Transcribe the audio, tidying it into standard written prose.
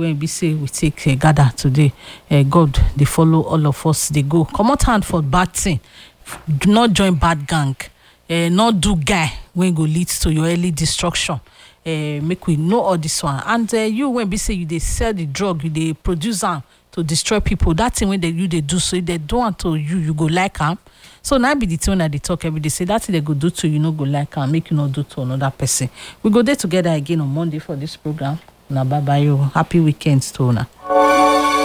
when we say we take gather today, God they follow all of us. They go come out hand for bad thing. Do not join bad gang. Not do guy when go lead to your early destruction. Make we know all this one. And you when we say you they sell the drug, you they produce them to destroy people. That thing when they do so if they do want to you go like them. So now be the thing that they talk every day. Say that thing they go do to you, no go like and make you not do to another person. We go there together again on Monday for this program. Now bye bye you. Happy weekends to now.